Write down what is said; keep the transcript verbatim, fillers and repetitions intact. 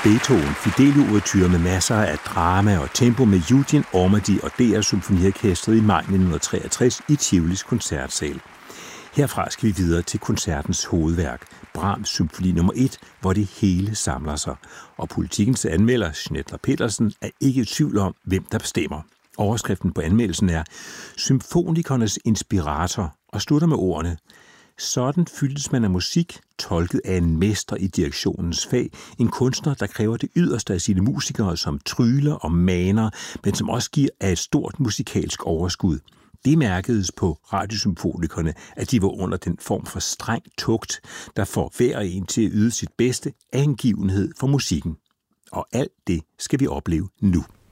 Beethoven Fidelio-ouverture med masser af drama og tempo med Eugene Ormandy og D R Symfoniorkestret i maj nitten treogtres i Tivolis koncertsal. Herfra skal vi videre til koncertens hovedværk, Brahms Symfoni nummer et, hvor det hele samler sig. Og Politikens anmelder, Schnedler Petersen, er ikke i tvivl om, hvem der bestemmer. Overskriften på anmeldelsen er Symfonikernes inspirator og slutter med ordene: sådan fyldes man af musik, tolket af en mester i direktionens fag, en kunstner, der kræver det yderste af sine musikere, som tryller og maner, men som også giver af et stort musikalsk overskud. Det mærkedes på radiosymfonikerne, at de var under den form for streng tugt, der får hver en til at yde sit bedste af hengivenhed for musikken. Og alt det skal vi opleve nu.